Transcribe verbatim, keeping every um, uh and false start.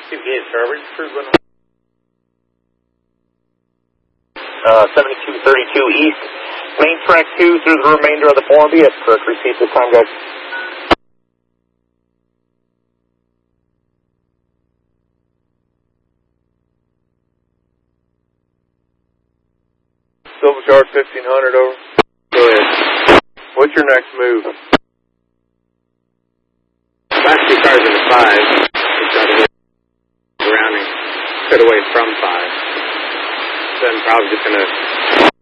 Two gauge coverage, cruise one. Uh, seventy-two thirty-two east, main track two through the remainder of the Formby. That's correct receipt this time, guys. Silver Shark fifteen hundred, over. Go ahead. What's your next move? Last two cars in the five. Just got away around and cut away from five. So I'm probably just going to